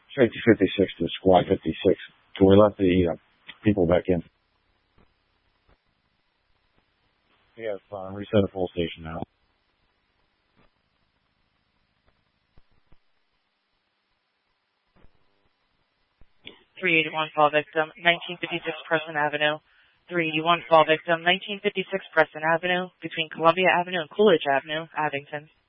Safety 56 to squad 56. Can we let the people back in? We have reset a full station now. 381 fall victim, 1956 Preston Avenue. 381 fall victim, 1956 Preston Avenue, between Columbia Avenue and Coolidge Avenue, Abington.